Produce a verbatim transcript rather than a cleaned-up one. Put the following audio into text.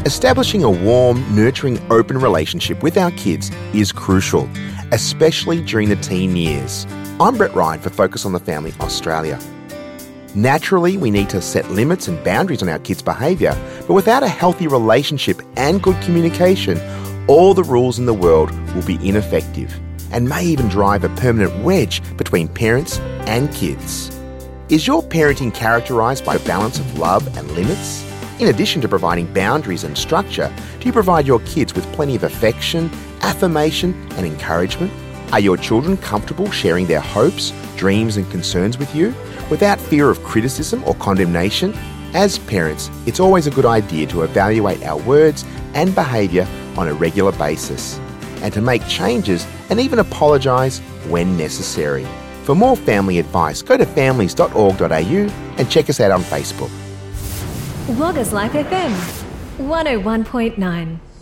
Establishing a warm, nurturing, open relationship with our kids is crucial, especially during the teen years. I'm Brett Ryan for Focus on the Family Australia. Naturally, we need to set limits and boundaries on our kids' behaviour, but without a healthy relationship and good communication, all the rules in the world will be ineffective and may even drive a permanent wedge between parents and kids. Is your parenting characterised by a balance of love and limits? In addition to providing boundaries and structure, do you provide your kids with plenty of affection, affirmation and encouragement? Are your children comfortable sharing their hopes, dreams and concerns with you without fear of criticism or condemnation? As parents, it's always a good idea to evaluate our words and behaviour on a regular basis and to make changes and even apologise when necessary. For more family advice, go to families dot org dot a u and check us out on Facebook. Waggas Life F M one oh one point nine